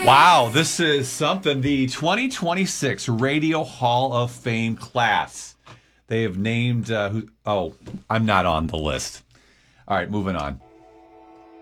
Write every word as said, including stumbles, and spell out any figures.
Wow, this is something. The twenty twenty-six Radio Hall of Fame class. They have named, uh, who, oh, I'm not on the list. All right, moving on.